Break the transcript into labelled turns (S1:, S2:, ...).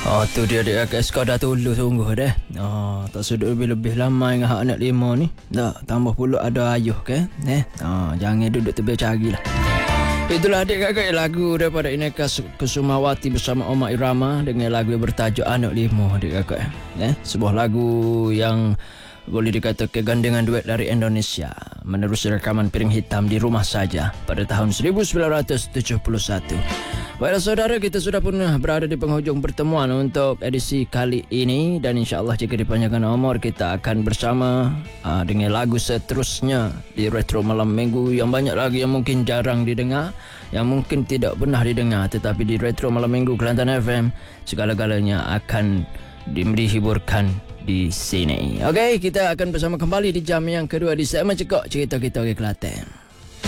S1: Oh tu dia sekadar tulu sungguh deh. Tak sudut lebih-lebih lama dengan hak anak lima ni. Tak tambah pula ada ayuh ke. Jangan duduk tebi carilah. Itulah adik kakak lagu daripada Ineka Kusumawati bersama Oma Irama dengan lagu yang bertajuk Anak Lima adik kakak. Sebuah lagu yang boleh dikatakan gandengan duet dari Indonesia menerusi rekaman Piring Hitam di Rumah Saja pada tahun 1971. Baiklah saudara, kita sudah pun berada di penghujung pertemuan untuk edisi kali ini dan insyaAllah jika dipanjangkan umur kita akan bersama dengan lagu seterusnya di Retro Malam Minggu yang banyak lagi yang mungkin jarang didengar, yang mungkin tidak pernah didengar, tetapi di Retro Malam Minggu Kelantan FM segala-galanya akan dihiburkan di sini. Okey, kita akan bersama kembali di jam yang kedua di segmen Cekok Cerita Kita Orang Kelantan.